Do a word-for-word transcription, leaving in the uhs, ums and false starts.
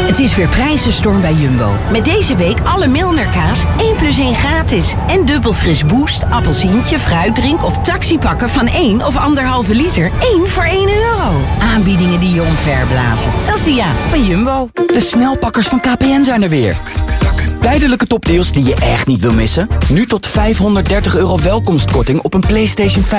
Het is weer prijzenstorm bij Jumbo. Met deze week alle Milner-kaas één plus één gratis. En dubbel fris Boost, appelsientje, fruitdrink of taxipakken van één of anderhalve liter. één voor één euro. Aanbiedingen die je omverblazen. Dat is de ja van Jumbo. De snelpakkers van K P N zijn er weer. Tijdelijke topdeals die je echt niet wil missen. Nu tot vijfhonderddertig euro welkomstkorting op een PlayStation vijf.